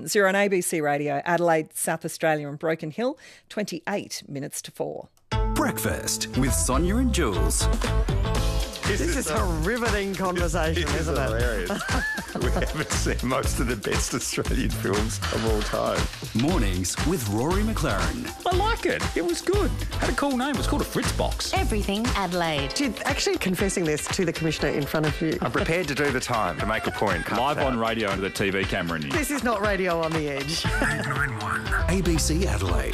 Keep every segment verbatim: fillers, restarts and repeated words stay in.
times. You're on A B C Radio, Adelaide, South Australia and Broken Hill, twenty-eight minutes to four. Breakfast with Sonia and Jules. This, this is, is a riveting conversation, it isn't is it? Hilarious. We haven't seen most of the best Australian films of all time. Mornings with Rory McLaren. I like it. It was good. Had a cool name. It was called a Fritz Box. Everything Adelaide. You're actually confessing this to the Commissioner in front of you. I'm prepared to do the time to make a point. Live on radio under the T V camera. In this is not Radio on the Edge. eight nine one A B C Adelaide.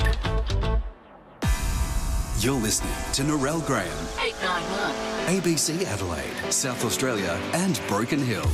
You're listening to Narelle Graham. eight nine one A B C Adelaide, South Australia and Broken Hill.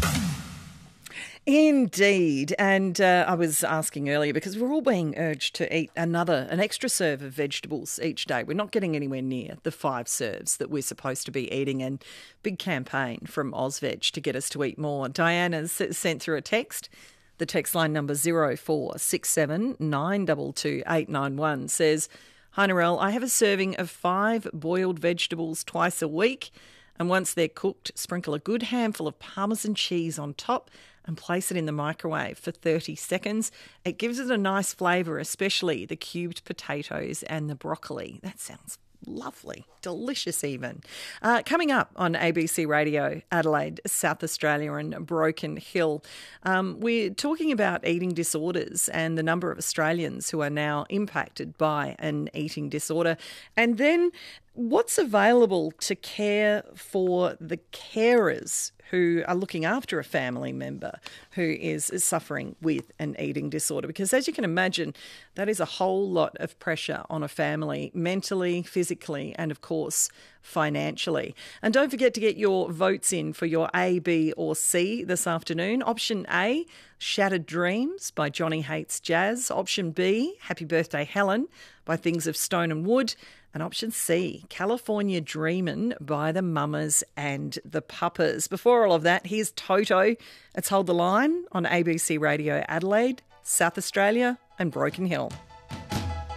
Indeed. And uh, I was asking earlier because we're all being urged to eat another, an extra serve of vegetables each day. We're not getting anywhere near the five serves that we're supposed to be eating. And big campaign from AusVeg to get us to eat more. Diana's sent through a text. The text line number zero four six seven nine two two eight nine one says, "Hi Narelle, I have a serving of five boiled vegetables twice a week, and once they're cooked, sprinkle a good handful of Parmesan cheese on top and place it in the microwave for thirty seconds. It gives it a nice flavour, especially the cubed potatoes and the broccoli." That sounds lovely, delicious even. Uh, coming up on A B C Radio, Adelaide, South Australia and Broken Hill, um, we're talking about eating disorders and the number of Australians who are now impacted by an eating disorder. And then what's available to care for the carers who are looking after a family member who is, is suffering with an eating disorder. Because as you can imagine, that is a whole lot of pressure on a family, mentally, physically, and of course, financially. And don't forget to get your votes in for your A, B or C this afternoon. Option A, Shattered Dreams by Johnny Hates Jazz. Option B, Happy Birthday Helen by Things of Stone and Wood. And option C, California Dreamin' by the Mamas and the Puppers. Before all of that, here's Toto. It's Hold the Line on A B C Radio Adelaide, South Australia and Broken Hill.